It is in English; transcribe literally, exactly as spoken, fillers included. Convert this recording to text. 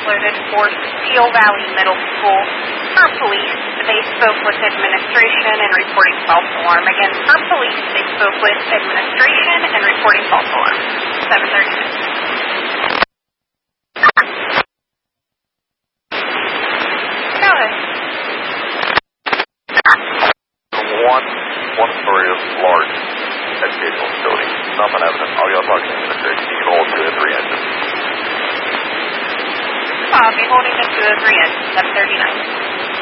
uploaded for Steel Valley Middle School. For police, they spoke with administration and reporting false alarm. Again, for police, they spoke with administration and reporting false alarm. seven thirty-six. Go ahead. One, one story of large educational facility. Some evidence. I'll get talking to administration. You can hold two to three inches. I'll be holding it to the three inches. seven thirty-nine.